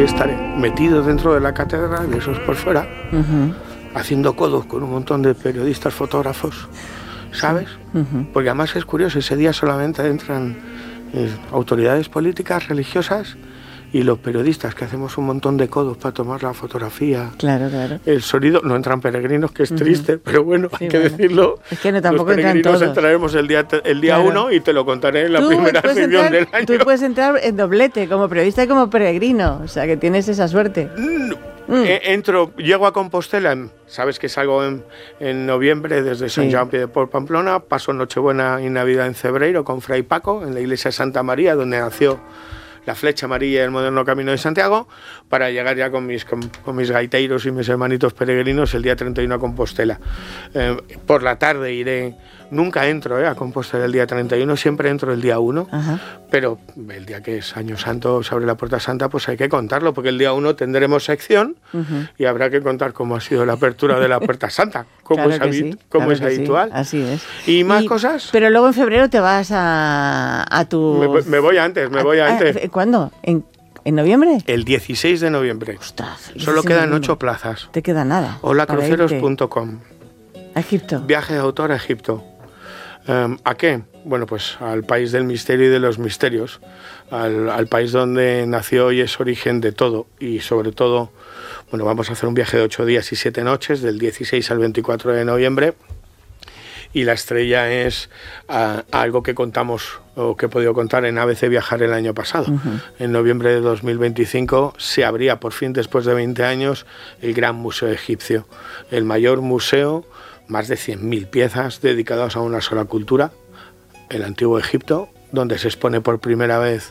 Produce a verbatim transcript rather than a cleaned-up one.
estaré metido dentro de la catedral, eso es por fuera, uh-huh. haciendo codos con un montón de periodistas, fotógrafos, ¿sabes? Uh-huh. Porque además es curioso, ese día solamente entran eh, autoridades políticas, religiosas, y los periodistas, que hacemos un montón de codos para tomar la fotografía. Claro, claro. El sonido, no entran peregrinos, que es uh-huh. triste, pero bueno, sí, hay que bueno. decirlo. Es que no, tampoco los peregrinos entran todos. Entraremos el día el día claro. uno y te lo contaré en la tú primera sesión entrar, del año. Tú puedes entrar en doblete, como periodista y como peregrino, o sea que tienes esa suerte. No. Mm. Entro, llego a Compostela, sabes que salgo en, en noviembre desde San sí. Jean Pied de Port, Pamplona, paso Nochebuena y Navidad en Cebreiro con Fray Paco, en la iglesia de Santa María, donde nació la flecha amarilla del moderno Camino de Santiago, para llegar ya con mis, con, con mis gaiteiros y mis hermanitos peregrinos el día treinta y uno a Compostela. Eh, por la tarde iré, nunca entro eh, a Compostela el día treinta y uno, siempre entro el día uno, ajá. pero el día que es Año Santo, se abre la Puerta Santa, pues hay que contarlo, porque el día uno tendremos sección uh-huh. y habrá que contar cómo ha sido la apertura de la Puerta Santa, cómo claro es, sí, cómo claro es habitual. Sí. Así es. ¿Y más y, cosas? Pero luego en febrero te vas a, a tu... Me, me voy antes, me voy a, antes. A, ¿Cuándo? ¿En, ¿En noviembre? El dieciséis de noviembre. Ostras, solo quedan ocho plazas. Te queda nada. hola cruceros punto com. A Egipto. Viaje de autor a Egipto. Um, ¿A qué? Bueno, pues al país del misterio y de los misterios. Al, al país donde nació y es origen de todo. Y sobre todo, bueno, vamos a hacer un viaje de ocho días y siete noches, del dieciséis al veinticuatro de noviembre. Y la estrella es uh, algo que contamos o que he podido contar en A B C Viajar el año pasado. Uh-huh. En noviembre de dos mil veinticinco se abría por fin, después de veinte años, el Gran Museo Egipcio, el mayor museo, más de cien mil piezas dedicadas a una sola cultura, el Antiguo Egipto, donde se expone por primera vez